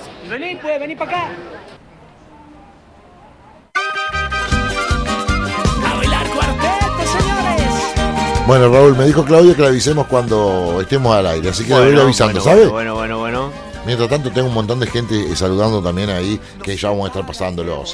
Vení, pues, vení para acá. A bailar cuarteto, señores. Bueno, Raúl, me dijo Claudia que le avisemos cuando estemos al aire, así que le voy a ir avisando, ¿sabes? Bueno. Mientras tanto, tengo un montón de gente saludando también ahí, que ya vamos a estar pasándolos,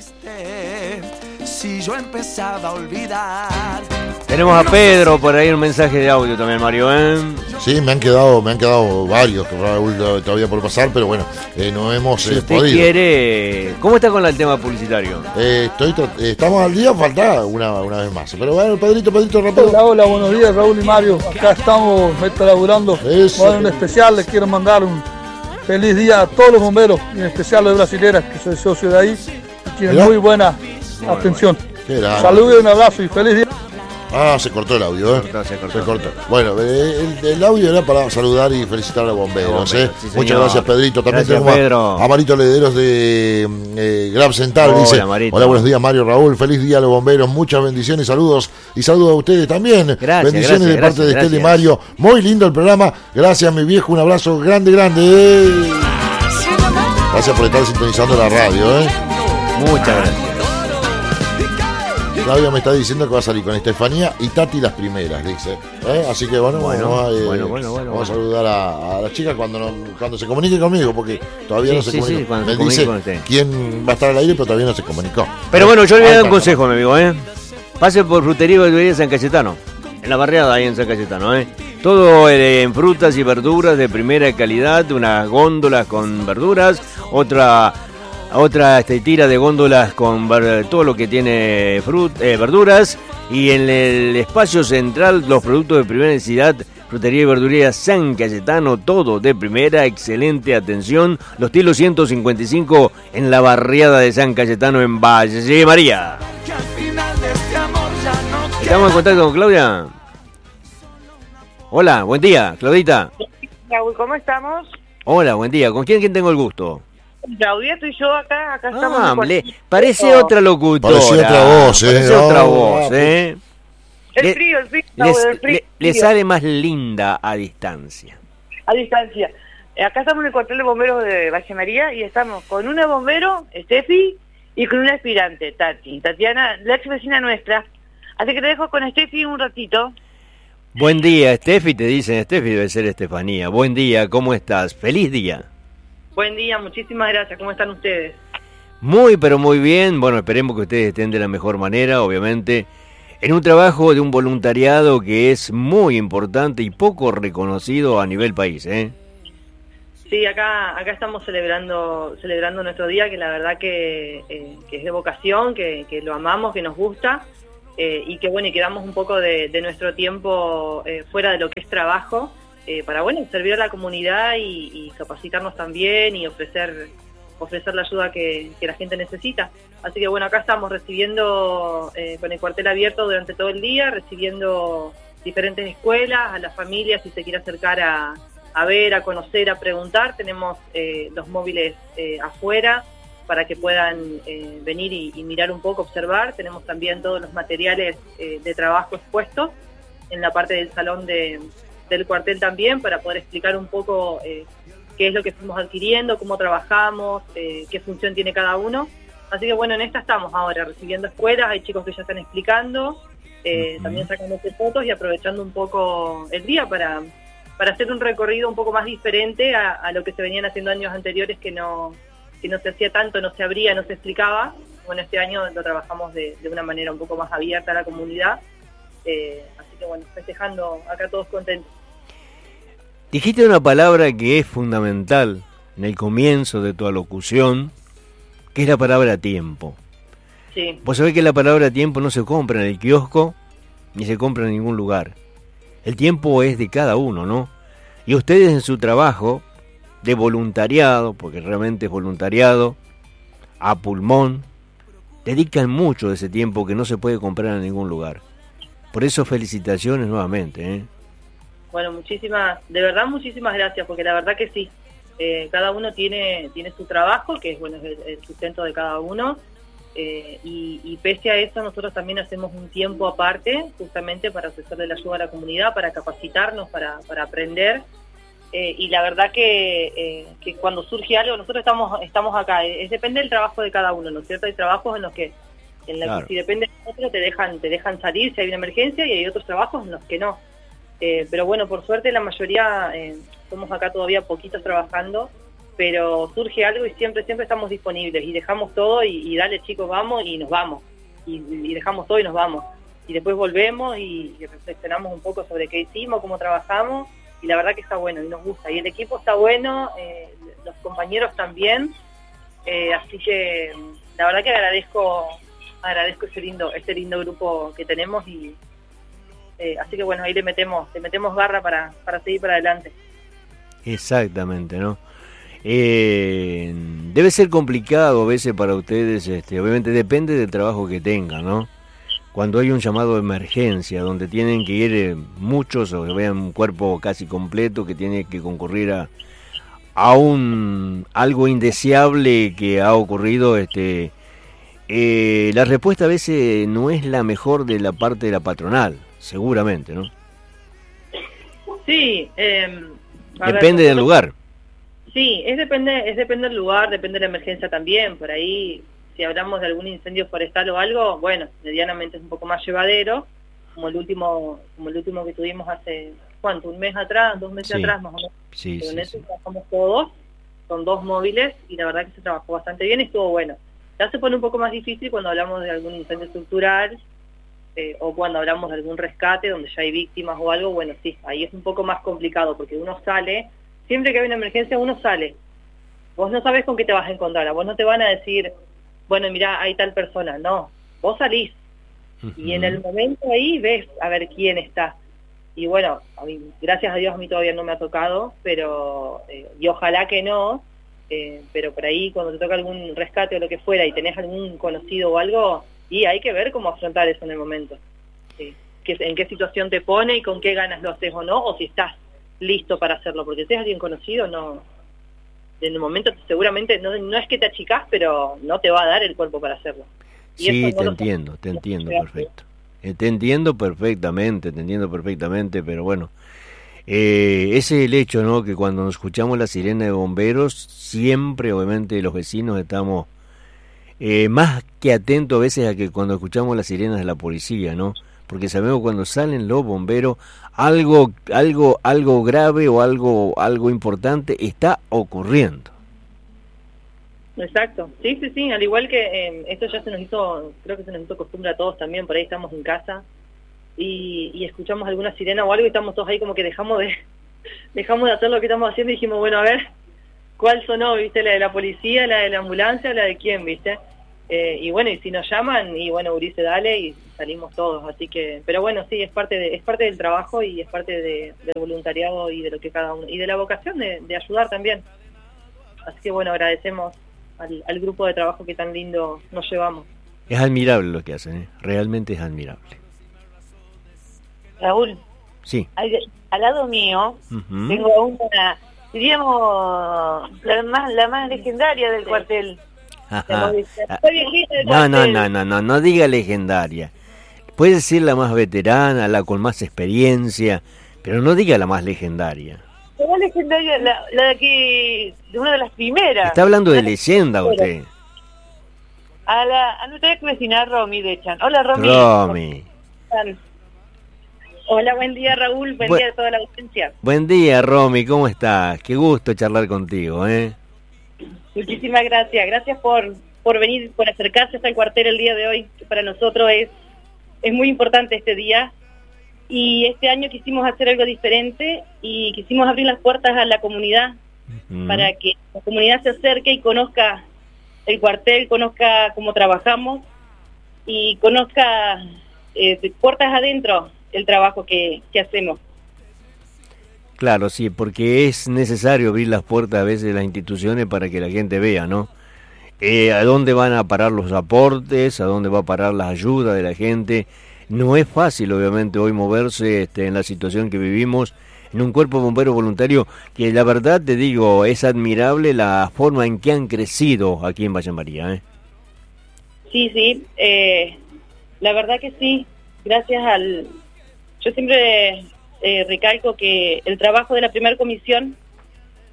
Si yo empezaba a olvidar. Tenemos a Pedro por ahí un mensaje de audio también, Mario, Sí, me han quedado varios que Raúl todavía por pasar, pero bueno, no hemos si usted podido. quiere, ¿cómo está con el tema publicitario? Estamos al día, falta una vez más. Pero bueno, Pedrito, rápido. Hola, buenos días, Raúl y Mario. Acá estamos, laburando. Eso. En especial les quiero mandar un feliz día a todos los bomberos, y en especial a los brasileras, que soy socio de ahí, y tienen muy buena atención. Saludos, un abrazo y feliz día. Se cortó el audio, Se cortó. Bueno, el audio era para saludar y felicitar a los bomberos, Sí, Muchas gracias, Pedrito. También gracias, tenemos Pedro. a Marito Lederos de Grab Central. Hola, dice: Marito. Hola, buenos días, Mario, Raúl. Feliz día a los bomberos. Muchas bendiciones, saludos. Y saludos a ustedes también. Gracias, bendiciones de parte de Estel y Mario. Muy lindo el programa. Gracias, mi viejo. Un abrazo grande. Gracias por estar sintonizando la radio, Muchas gracias. Claudia me está diciendo que va a salir con Estefanía y Tati las primeras, dice. Así que vamos a saludar a la chica cuando se comunique conmigo, porque todavía no se comunicó. Sí, cuando me se comunique dice con usted. quién va a estar al aire, pero todavía no se comunicó. Pero bueno, yo le voy a dar un consejo, mi amigo, Pase por Frutería y Verdulería San Cayetano, en la barriada ahí en San Cayetano, Todo en frutas y verduras de primera calidad, unas góndolas con verduras, otra tira de góndolas con todo lo que tiene verduras, y en el espacio central los productos de primera necesidad. Frutería y Verdulería San Cayetano, todo de primera, excelente atención. Los Tilos 155 en la barriada de San Cayetano en Valle María. ¿Estamos en contacto con Claudia? Hola, buen día, Claudita. Raúl, ¿cómo estamos? Hola, buen día. ¿Con quién tengo el gusto? Claudia, estoy yo acá estamos. Parece otra locutora. Parece otra voz, otra voz, El frío, le sale más linda a distancia. A distancia. Acá estamos en el cuartel de bomberos de Valle María y estamos con una bombero, Steffi, y con una aspirante, Tatiana, la ex vecina nuestra. Así que te dejo con Steffi un ratito. Buen día, Steffi, te dicen. Steffi debe ser Estefanía. Buen día, ¿cómo estás? Feliz día. Buen día, muchísimas gracias. ¿Cómo están ustedes? Muy, pero muy bien. Bueno, esperemos que ustedes estén de la mejor manera, obviamente, en un trabajo de un voluntariado que es muy importante y poco reconocido a nivel país, Sí, acá estamos celebrando nuestro día, que la verdad que es de vocación, que lo amamos, que nos gusta, y que bueno, y que damos un poco de nuestro tiempo fuera de lo que es trabajo, para servir a la comunidad y capacitarnos también y ofrecer la ayuda que la gente necesita. Así que bueno, acá estamos recibiendo con el cuartel abierto durante todo el día, recibiendo diferentes escuelas, a las familias si se quiere acercar a ver, a conocer, a preguntar. Tenemos los móviles afuera para que puedan venir y mirar un poco, observar. Tenemos también todos los materiales de trabajo expuestos en la parte del salón del cuartel también, para poder explicar un poco qué es lo que fuimos adquiriendo, cómo trabajamos, qué función tiene cada uno. Así que bueno, en esta estamos ahora, recibiendo escuelas, hay chicos que ya están explicando, también sacándose fotos y aprovechando un poco el día para hacer un recorrido un poco más diferente a lo que se venían haciendo años anteriores, que no se hacía tanto, no se abría, no se explicaba. Bueno, este año lo trabajamos de una manera un poco más abierta a la comunidad, así que bueno, festejando acá todos contentos. Dijiste una palabra que es fundamental en el comienzo de tu alocución, que es la palabra tiempo. Sí. Vos sabés que la palabra tiempo no se compra en el kiosco, ni se compra en ningún lugar. El tiempo es de cada uno, ¿no? Y ustedes en su trabajo de voluntariado, porque realmente es voluntariado, a pulmón, dedican mucho de ese tiempo que no se puede comprar en ningún lugar. Por eso felicitaciones nuevamente, Bueno, muchísimas gracias, porque la verdad que sí, cada uno tiene su trabajo, que es el sustento de cada uno, y pese a eso nosotros también hacemos un tiempo aparte, justamente para ofrecerle la ayuda a la comunidad, para capacitarnos, para aprender, y la verdad que cuando surge algo, nosotros estamos acá, depende del trabajo de cada uno, ¿no es cierto? Hay trabajos en los que claro. Si depende de nosotros te dejan salir si hay una emergencia, y hay otros trabajos en los que no. Pero bueno, por suerte la mayoría somos acá todavía poquitos trabajando, pero surge algo y siempre estamos disponibles y dejamos todo y dale chicos, vamos y nos vamos. Y dejamos todo y nos vamos. Y después volvemos y reflexionamos un poco sobre qué hicimos, cómo trabajamos, y la verdad que está bueno y nos gusta. Y el equipo está bueno, los compañeros también, así que la verdad que agradezco este lindo grupo que tenemos, y así que bueno, ahí le metemos garra para seguir para adelante. Exactamente, ¿no? Debe ser complicado a veces para ustedes, obviamente depende del trabajo que tengan, ¿no? Cuando hay un llamado de emergencia, donde tienen que ir muchos, o vean un cuerpo casi completo que tiene que concurrir a algo indeseable que ha ocurrido, la respuesta a veces no es la mejor de la parte de la patronal, seguramente, ¿no? Sí. Depende del lugar. Sí, depende del lugar, depende de la emergencia también. Por ahí, si hablamos de algún incendio forestal o algo, bueno, medianamente es un poco más llevadero, como el último que tuvimos hace, ¿cuánto? ¿Un mes atrás? 2 meses atrás más o menos. Sí, pero en eso trabajamos todos, con 2 móviles, y la verdad que se trabajó bastante bien y estuvo bueno. Ya se pone un poco más difícil cuando hablamos de algún incendio estructural, o cuando hablamos de algún rescate donde ya hay víctimas o algo. Bueno, sí, ahí es un poco más complicado, porque uno sale, siempre que hay una emergencia uno sale. Vos no sabés con qué te vas a encontrar, a vos no te van a decir, bueno, mirá, hay tal persona, no, vos salís. Y en el momento ahí ves a ver quién está. Y bueno, a mí, gracias a Dios a mí todavía no me ha tocado, pero y ojalá que no, pero por ahí cuando te toca algún rescate o lo que fuera y tenés algún conocido o algo, y hay que ver cómo afrontar eso en el momento. Sí. En qué situación te pone y con qué ganas lo haces o no, o si estás listo para hacerlo, porque si es alguien conocido, no, en el momento seguramente no es que te achicás, pero no te va a dar el cuerpo para hacerlo. Y sí, te entiendo perfecto. Te entiendo perfectamente, pero bueno, ese es el hecho, ¿no? Que cuando nos escuchamos la sirena de bomberos, siempre, obviamente, los vecinos estamos más que atentos a veces a que cuando escuchamos las sirenas de la policía, ¿no? Porque sabemos cuando salen los bomberos, algo grave o algo importante está ocurriendo. Exacto, sí, al igual que esto ya creo que se nos hizo costumbre a todos también. Por ahí estamos en casa y escuchamos alguna sirena o algo y estamos todos ahí como que dejamos de hacer lo que estamos haciendo y dijimos, bueno, a ver, ¿cuál sonó? ¿Viste? ¿La de la policía, la de la ambulancia, la de quién? ¿Viste? Y bueno, y si nos llaman, y bueno, Ulises, dale, y salimos todos. Así que, pero bueno, sí, es parte del trabajo y es parte del voluntariado y de lo que cada uno, y de la vocación de ayudar también. Así que bueno, agradecemos al grupo de trabajo que tan lindo nos llevamos. Es admirable lo que hacen, realmente es admirable. Raúl, sí. Al lado mío tengo una, diríamos, la más legendaria del cuartel. Ajá. No diga legendaria. Puede decir la más veterana, la con más experiencia, pero no diga la más legendaria. La más legendaria, la que de una de las primeras. Está hablando de leyenda usted. A nuestra vecina Romy de Chan. Hola Romy. Hola, buen día Raúl, buen día a toda la audiencia. Buen día Romy, ¿cómo estás? Qué gusto charlar contigo, Muchísimas gracias por venir, por acercarse hasta el cuartel el día de hoy, que para nosotros es muy importante este día. Y este año quisimos hacer algo diferente y quisimos abrir las puertas a la comunidad para que la comunidad se acerque y conozca el cuartel, conozca cómo trabajamos y conozca de puertas adentro el trabajo que hacemos. Claro, sí, porque es necesario abrir las puertas a veces de las instituciones para que la gente vea, ¿no? A dónde van a parar los aportes, a dónde va a parar la ayuda de la gente. No es fácil, obviamente, hoy moverse en la situación que vivimos, en un cuerpo bombero voluntario, que la verdad te digo, es admirable la forma en que han crecido aquí en Valle María, Sí, la verdad que sí, gracias yo siempre recalco que el trabajo de la primera comisión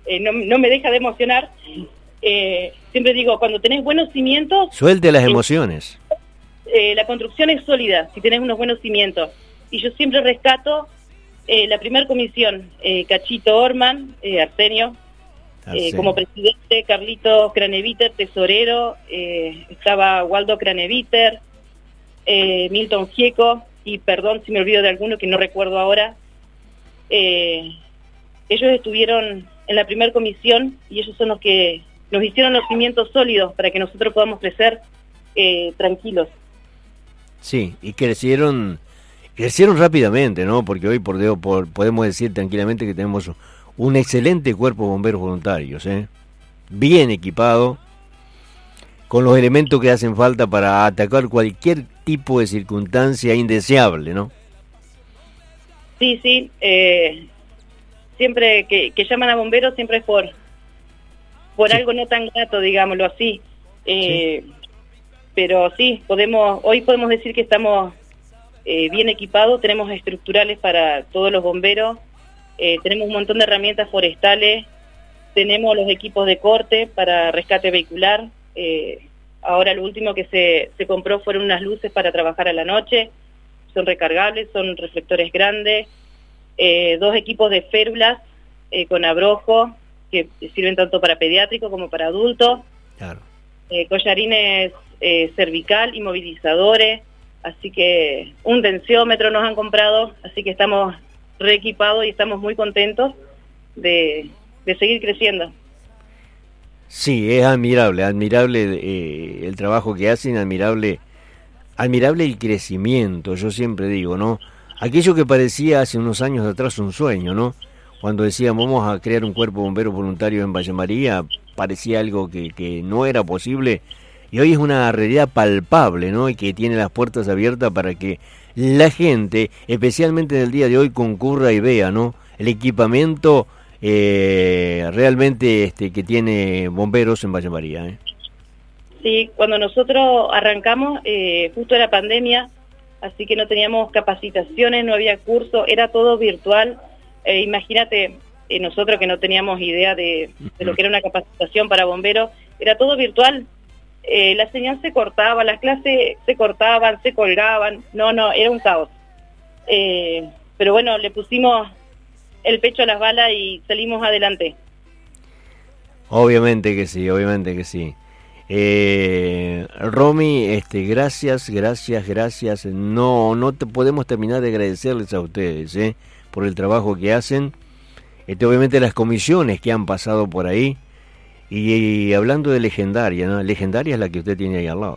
no me deja de emocionar. Siempre digo, cuando tenés buenos cimientos... Suelte las emociones. La construcción es sólida, si tenés unos buenos cimientos. Y yo siempre rescato la primera comisión, Cachito Orman, Arsenio, como presidente, Carlitos Craneviter, tesorero, estaba Waldo Craneviter, Milton Gieco, y perdón si me olvido de alguno que no recuerdo ahora. Ellos estuvieron en la primera comisión y ellos son los que nos hicieron los cimientos sólidos para que nosotros podamos crecer tranquilos. Sí, y crecieron rápidamente, ¿no? Porque hoy podemos decir tranquilamente que tenemos un excelente cuerpo de bomberos voluntarios, bien equipado, con los elementos que hacen falta para atacar cualquier tipo de circunstancia indeseable, ¿no? Sí, siempre que llaman a bomberos siempre es por sí, algo no tan grato, digámoslo así. Sí. Pero sí, hoy podemos decir que estamos bien equipados, tenemos estructurales para todos los bomberos, tenemos un montón de herramientas forestales, tenemos los equipos de corte para rescate vehicular, ahora lo último que se compró fueron unas luces para trabajar a la noche, son recargables, son reflectores grandes, 2 equipos de férulas con abrojo, que sirven tanto para pediátrico como para adultos, claro. Collarines cervical, inmovilizadores, así que un tensiómetro nos han comprado, así que estamos reequipados y estamos muy contentos de seguir creciendo. Sí, es admirable el trabajo que hacen, admirable el crecimiento, yo siempre digo, ¿no? Aquello que parecía hace unos años atrás un sueño, ¿no? Cuando decíamos vamos a crear un cuerpo bombero voluntario en Valle María, parecía algo que no era posible, y hoy es una realidad palpable, ¿no? Y que tiene las puertas abiertas para que la gente, especialmente en el día de hoy, concurra y vea, ¿no? El equipamiento realmente que tiene bomberos en Valle María, Sí, cuando nosotros arrancamos, justo era pandemia, así que no teníamos capacitaciones, no había curso, era todo virtual. Imagínate, nosotros que no teníamos idea de lo que era una capacitación para bomberos, era todo virtual. La señal se cortaba, las clases se cortaban, se colgaban, no, era un caos. Pero bueno, le pusimos el pecho a las balas y salimos adelante. Obviamente que sí. Romy, gracias. No te podemos terminar de agradecerles a ustedes, por el trabajo que hacen. Obviamente las comisiones que han pasado por ahí. Y hablando de legendaria, ¿no? Legendaria es la que usted tiene ahí al lado.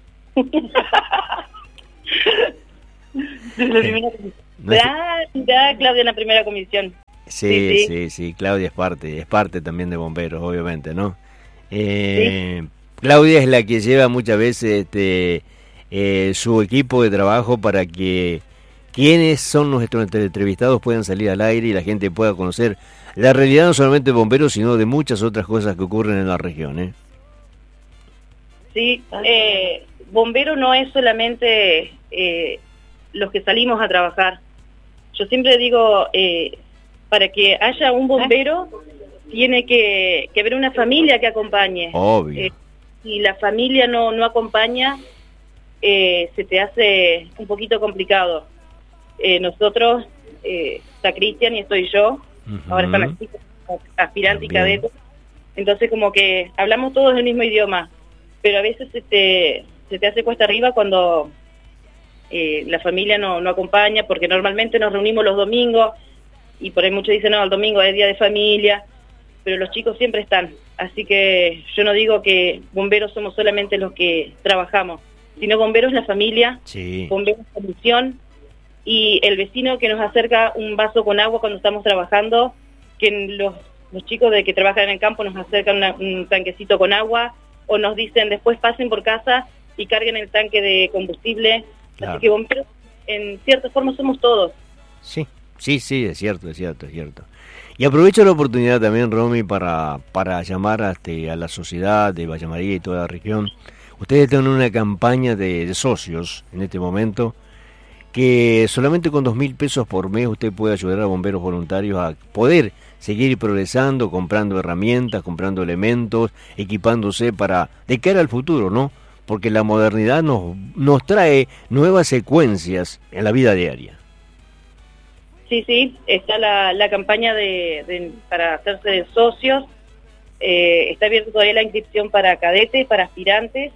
Claudia en la primera comisión. Sí, Claudia es parte también de bomberos, obviamente, ¿no? Sí. Claudia es la que lleva muchas veces su equipo de trabajo para que quienes son nuestros entrevistados puedan salir al aire y la gente pueda conocer la realidad no solamente de bomberos, sino de muchas otras cosas que ocurren en la región, Sí, bombero no es solamente los que salimos a trabajar. Yo siempre digo, para que haya un bombero, tiene que haber una familia que acompañe. Obvio. Si la familia no acompaña, se te hace un poquito complicado. Nosotros, está Cristian y estoy yo, ahora están las chicas aspirante y cadete, entonces como que hablamos todos el mismo idioma, pero a veces se te hace cuesta arriba cuando la familia no acompaña, porque normalmente nos reunimos los domingos, y por ahí muchos dicen, no, el domingo es día de familia, pero los chicos siempre están, así que yo no digo que bomberos somos solamente los que trabajamos, sino bomberos la familia, sí. Bomberos la misión, y el vecino que nos acerca un vaso con agua cuando estamos trabajando, que los chicos de que trabajan en el campo nos acercan un tanquecito con agua, o nos dicen después pasen por casa y carguen el tanque de combustible, claro. Así que bomberos en cierta forma somos todos. Sí, es cierto. Y aprovecho la oportunidad también, Romy, para llamar a la sociedad de Valle María y toda la región. Ustedes tienen una campaña de socios en este momento, que solamente con 2.000 pesos por mes usted puede ayudar a bomberos voluntarios a poder seguir progresando, comprando herramientas, comprando elementos, equipándose para de cara al futuro, ¿no? Porque la modernidad nos trae nuevas secuencias en la vida diaria. Sí, está la campaña para hacerse socios, está abierta todavía la inscripción para cadetes, para aspirantes.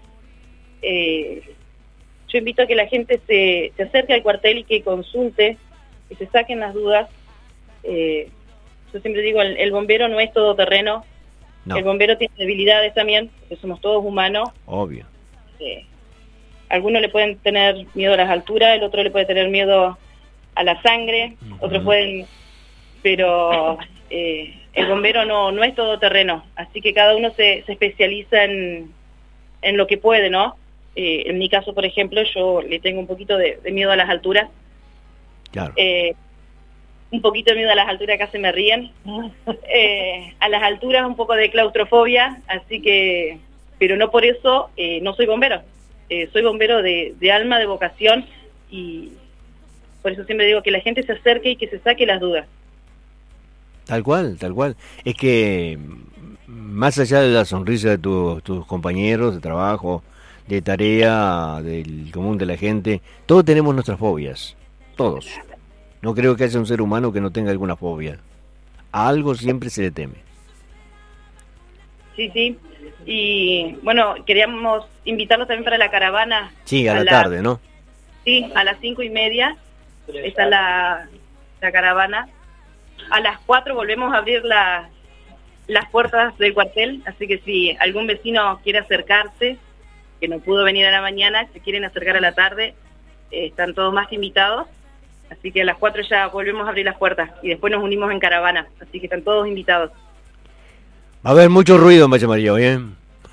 Yo invito a que la gente se acerque al cuartel y que consulte, que se saquen las dudas. Yo siempre digo, el bombero no es todoterreno, no. El bombero tiene debilidades también, porque somos todos humanos. Obvio. Algunos le pueden tener miedo a las alturas, el otro le puede tener miedo a la sangre, otros pueden, pero el bombero no es todoterreno, así que cada uno se especializa en lo que puede, ¿no? En mi caso, por ejemplo, yo le tengo un poquito de miedo a las alturas. Claro. Un poquito de miedo a las alturas, casi me ríen. A las alturas un poco de claustrofobia, así que, pero no por eso no soy bombero. Soy bombero de alma, de vocación, y por eso siempre digo que la gente se acerque y que se saque las dudas. Tal cual. Es que más allá de la sonrisa de tus compañeros de trabajo, de tarea, del común de la gente, todos tenemos nuestras fobias, todos. No creo que haya un ser humano que no tenga alguna fobia. A algo siempre se le teme. Sí. Y bueno, queríamos invitarlos también para la caravana. Sí, a la tarde, ¿no? Sí, a las 5:30 está la caravana. A las 4 volvemos a abrir las puertas del cuartel, así que si algún vecino quiere acercarse, que no pudo venir a la mañana, se quieren acercar a la tarde, están todos más que invitados. Así que a las 4 ya volvemos a abrir las puertas y después nos unimos en caravana, así que están todos invitados. Va a haber mucho ruido en Valle Amarillo, ¿bien?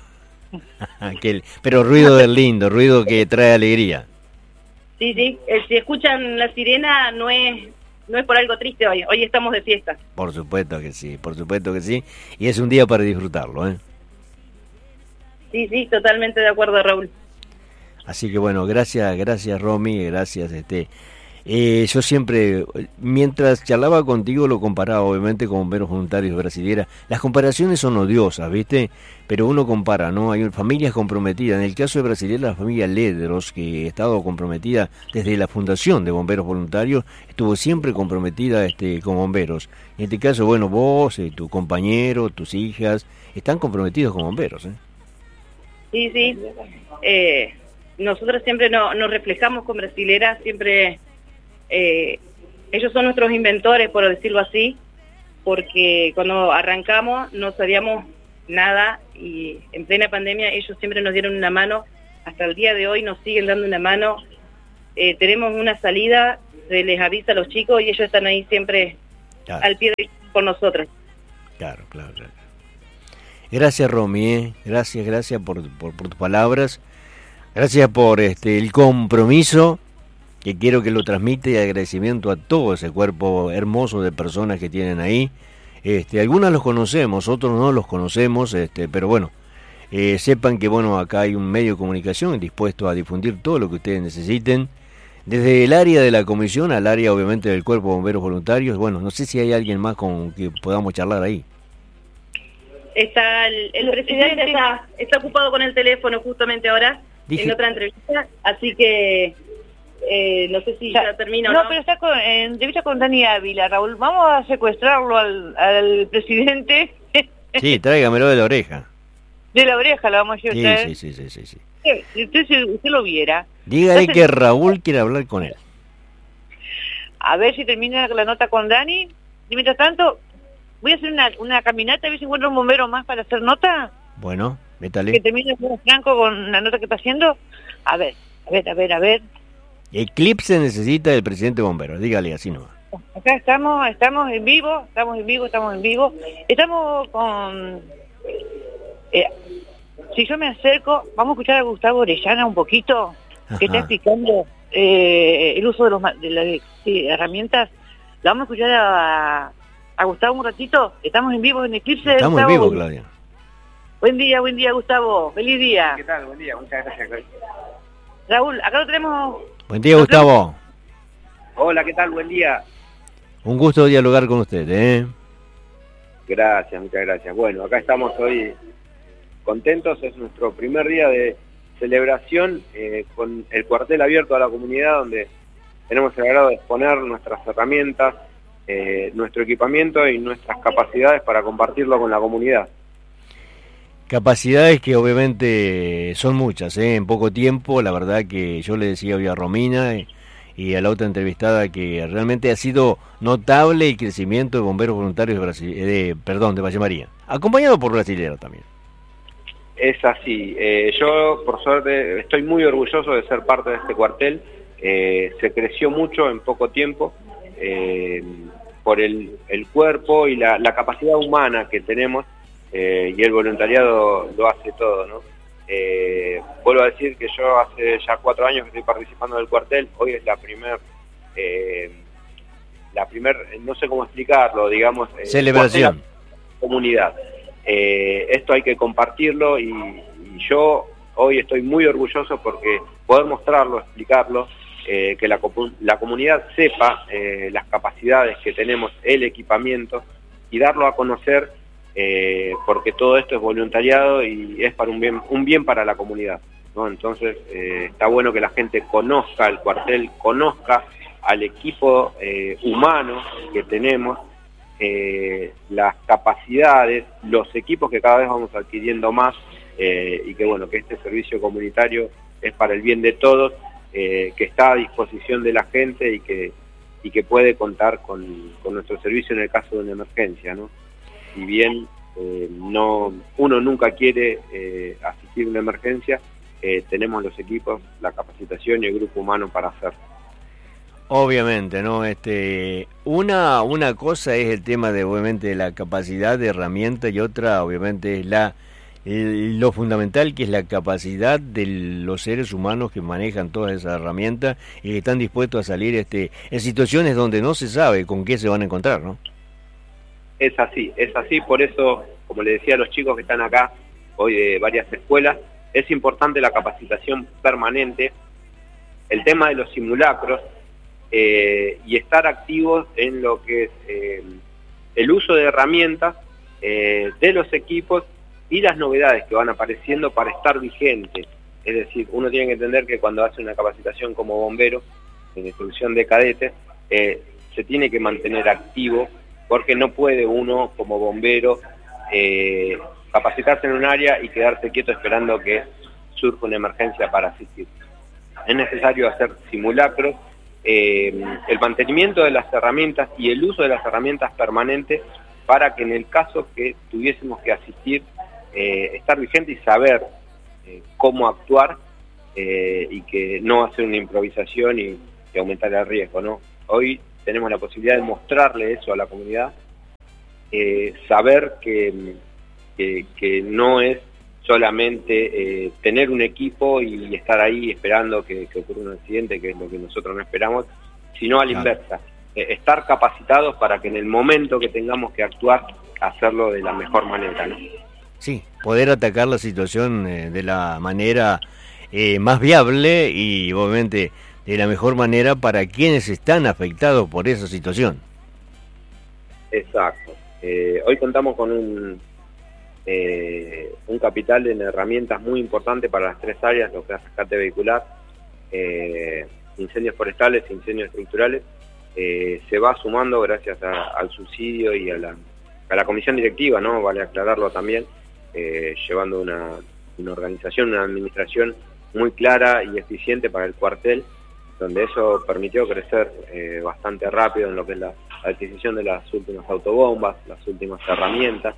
Pero ruido del lindo, ruido que trae alegría. Sí, si escuchan la sirena no es por algo triste hoy estamos de fiesta. Por supuesto que sí, y es un día para disfrutarlo, ¿eh? Sí, totalmente de acuerdo, Raúl. Así que bueno, gracias Romy, gracias yo siempre, mientras charlaba contigo, lo comparaba obviamente con bomberos voluntarios brasileños. Las comparaciones son odiosas, ¿viste? Pero uno compara, ¿no? Hay familias comprometidas. En el caso de Brasileña, la familia Ledros, que ha estado comprometida desde la fundación de bomberos voluntarios, estuvo siempre comprometida con bomberos. En este caso, bueno, vos, tu compañero, tus hijas, están comprometidos con bomberos, ¿eh? Sí. Nosotros siempre nos reflejamos con Brasilera, siempre... ellos son nuestros inventores, por decirlo así, porque cuando arrancamos no sabíamos nada y en plena pandemia ellos siempre nos dieron una mano, hasta el día de hoy nos siguen dando una mano. Tenemos una salida, se les avisa a los chicos y ellos están ahí siempre al pie por nosotros. Claro. Gracias, Romy, gracias por tus palabras, gracias por el compromiso, que quiero que lo transmite, y agradecimiento a todo ese cuerpo hermoso de personas que tienen ahí. Algunas los conocemos, otros no los conocemos, pero bueno, sepan que bueno, acá hay un medio de comunicación dispuesto a difundir todo lo que ustedes necesiten, desde el área de la comisión al área obviamente del cuerpo de bomberos voluntarios. Bueno, no sé si hay alguien más con que podamos charlar ahí. Está el presidente está ocupado con el teléfono justamente ahora, en otra entrevista, así que no sé si ya termina o no. No, pero está en entrevista con Dani Ávila, Raúl. Vamos a secuestrarlo al presidente. Sí, tráigamelo de la oreja. De la oreja lo vamos a llevar. Sí. Si usted lo viera. Dígale entonces, que Raúl quiere hablar con él. A ver si termina la nota con Dani. Y mientras tanto, voy a hacer una caminata, a ver si encuentro un bombero más para hacer nota. Bueno, métale. Que termine Franco con la nota que está haciendo. A ver. Eclipse necesita el presidente bombero, dígale así nomás. Acá estamos en vivo. Estamos con... si yo me acerco, vamos a escuchar a Gustavo Orellana un poquito, que está explicando el uso de las herramientas. La vamos a escuchar a Gustavo un ratito. Estamos en vivo en Eclipse. Estamos en vivo, Claudia. Buen día, Gustavo. Feliz día. ¿Qué tal? Buen día, muchas gracias. Raúl, acá lo tenemos... Buen día, Gustavo. Hola, ¿qué tal? Buen día. Un gusto dialogar con usted, ¿eh? Gracias, muchas gracias. Bueno, acá estamos hoy contentos, es nuestro primer día de celebración con el cuartel abierto a la comunidad, donde tenemos el agrado de exponer nuestras herramientas, nuestro equipamiento y nuestras capacidades para compartirlo con la comunidad. Capacidades que obviamente son muchas, en poco tiempo. La verdad que yo le decía hoy a Romina y a la otra entrevistada que realmente ha sido notable el crecimiento de bomberos voluntarios de Valle María, acompañado por brasileros también. Es así, yo por suerte estoy muy orgulloso de ser parte de este cuartel. Se creció mucho en poco tiempo por el cuerpo y la capacidad humana que tenemos, y el voluntariado lo hace todo, ¿no? Vuelvo a decir que yo hace ya 4 años que estoy participando del cuartel. Hoy es la primer, no sé cómo explicarlo, digamos, celebración, comunidad. Esto hay que compartirlo y yo hoy estoy muy orgulloso porque poder mostrarlo, explicarlo, que la comunidad sepa las capacidades que tenemos, el equipamiento, y darlo a conocer, porque todo esto es voluntariado y es para un bien para la comunidad, ¿no? Entonces está bueno que la gente conozca el cuartel, conozca al equipo humano que tenemos, las capacidades, los equipos que cada vez vamos adquiriendo más, y que bueno, que este servicio comunitario es para el bien de todos, que está a disposición de la gente y que puede contar con nuestro servicio en el caso de una emergencia, ¿no? Si bien uno nunca quiere asistir a una emergencia, tenemos los equipos, la capacitación y el grupo humano para hacerlo. Obviamente, ¿no? Una cosa es el tema de, obviamente, la capacidad de herramienta, y otra, obviamente, es lo fundamental, que es la capacidad de los seres humanos que manejan todas esas herramientas y que están dispuestos a salir en situaciones donde no se sabe con qué se van a encontrar, ¿no? Es así, por eso, como le decía a los chicos que están acá hoy de varias escuelas, es importante la capacitación permanente, el tema de los simulacros, y estar activos en lo que es el uso de herramientas, de los equipos y las novedades que van apareciendo para estar vigentes. Es decir, uno tiene que entender que cuando hace una capacitación como bombero en instrucción de cadetes, se tiene que mantener activo, porque no puede uno como bombero capacitarse en un área y quedarse quieto esperando que surja una emergencia para asistir. Es necesario hacer simulacros, el mantenimiento de las herramientas y el uso de las herramientas permanentes, para que en el caso que tuviésemos que asistir, estar vigente y saber cómo actuar, y que no hacer una improvisación y aumentar el riesgo, ¿no? Hoy tenemos la posibilidad de mostrarle eso a la comunidad, saber que no es solamente tener un equipo y estar ahí esperando que ocurra un accidente, que es lo que nosotros no esperamos, sino a la inversa, estar capacitados para que en el momento que tengamos que actuar, hacerlo de la mejor manera, ¿no? Sí, poder atacar la situación de la manera más viable y obviamente de la mejor manera para quienes están afectados por esa situación. Exacto. Hoy contamos con un capital en herramientas muy importante para las 3 áreas, lo que es rescate vehicular, incendios forestales e incendios estructurales. Se va sumando gracias al subsidio y a la comisión directiva, ¿no? Vale aclararlo también, llevando una organización, una administración muy clara y eficiente para el cuartel, donde eso permitió crecer bastante rápido en lo que es la adquisición de las últimas autobombas, las últimas herramientas,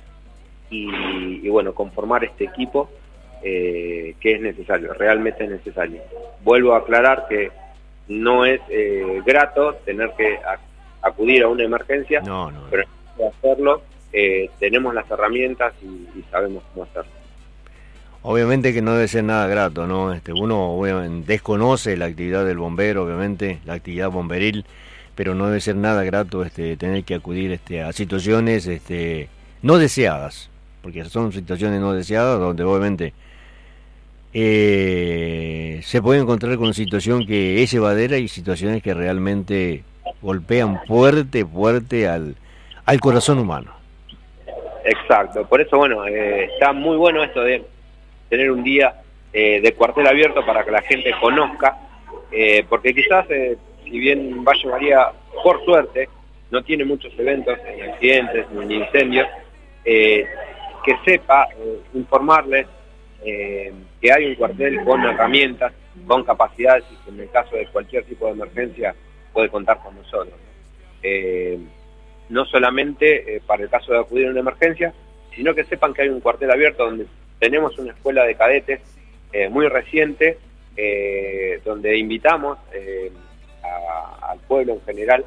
y bueno, conformar este equipo que es necesario, realmente es necesario. Vuelvo a aclarar que no es grato tener que acudir a una emergencia, pero para hacerlo tenemos las herramientas y sabemos cómo hacerlo. Obviamente que no debe ser nada grato, ¿no? Uno desconoce la actividad del bombero, obviamente, la actividad bomberil, pero no debe ser nada grato tener que acudir a situaciones no deseadas, porque son situaciones no deseadas donde obviamente se puede encontrar con una situación que es llevadera y situaciones que realmente golpean fuerte al corazón humano. Exacto, por eso bueno, está muy bueno esto de tener un día de cuartel abierto para que la gente conozca, porque quizás si bien Valle María, por suerte, no tiene muchos eventos, ni accidentes, ni incendios, que sepa informarles que hay un cuartel con herramientas, con capacidades y que en el caso de cualquier tipo de emergencia puede contar con nosotros. No solamente para el caso de acudir a una emergencia, sino que sepan que hay un cuartel abierto donde tenemos una escuela de cadetes muy reciente, donde invitamos al pueblo en general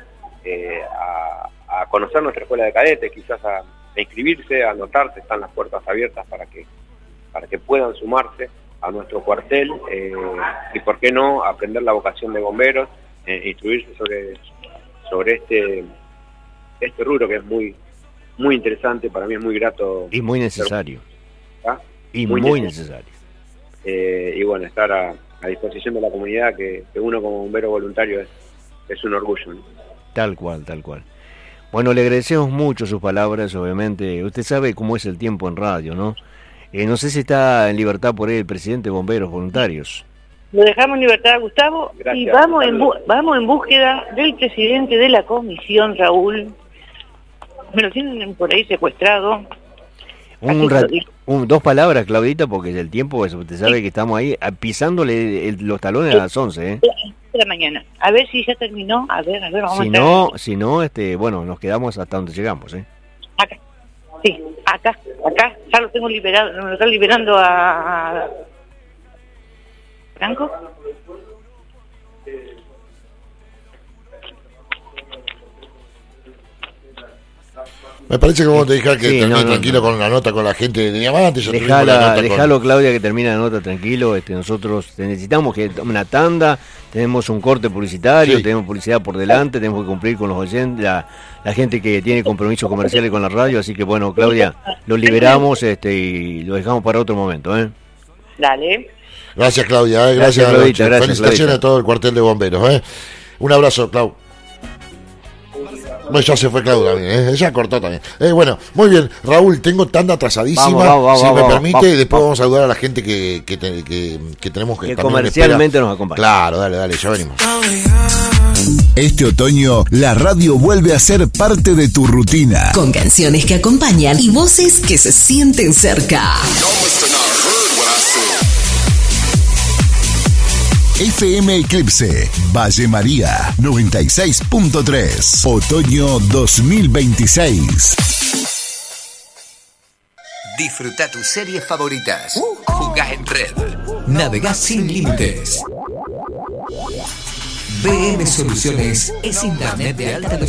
a conocer nuestra escuela de cadetes, quizás a inscribirse, a anotarse, están las puertas abiertas para que puedan sumarse a nuestro cuartel y por qué no aprender la vocación de bomberos, instruirse sobre este rubro que es muy interesante, para mí es muy grato. Y muy necesario. ¿Ah? Y muy necesario. Y bueno, estar a disposición de la comunidad, que uno como bombero voluntario es un orgullo, ¿no? Tal cual. Bueno, le agradecemos mucho sus palabras, obviamente. Usted sabe cómo es el tiempo en radio, ¿no? No sé si está en libertad por ahí el presidente de Bomberos Voluntarios. Lo dejamos en libertad, Gustavo. Gracias. Y vamos en búsqueda del presidente de la comisión, Raúl. Me lo tienen por ahí secuestrado. Dos palabras, Claudita, porque el tiempo, usted sabe que estamos ahí pisándole los talones a las 11, ¿eh? De la mañana. A ver si ya terminó. A ver, vamos a si no, bueno, nos quedamos hasta donde llegamos, ¿eh? Acá. Sí, acá. Ya lo tengo liberado. Lo está liberando a Franco. Me parece que vos te dijas que termine tranquilo con la nota con la gente de Diamantes. Dejalo, Claudia, que termine la nota tranquilo. Nosotros necesitamos que una tanda, tenemos un corte publicitario, tenemos publicidad por delante, tenemos que cumplir con los oyentes, la gente que tiene compromisos comerciales con la radio. Así que bueno, Claudia, lo liberamos y lo dejamos para otro momento, ¿eh? Dale. Gracias, Claudia. Gracias, Claudita. Felicitaciones, Claudita, a todo el cuartel de bomberos, ¿eh? Un abrazo, Clau. No, ya se fue Claudia también, ella cortó también. Bueno, muy bien, Raúl, tengo tanda atrasadísima, si me permite, y después vamos a saludar a la gente que tenemos que comercialmente nos acompaña. Claro, dale, ya venimos. Este otoño, la radio vuelve a ser parte de tu rutina. Con canciones que acompañan y voces que se sienten cerca. FM Eclipse, Valle María, 96.3, otoño 2026. Disfruta tus series favoritas. Jugás en red. Navegás sin límites. BM Soluciones es internet de alta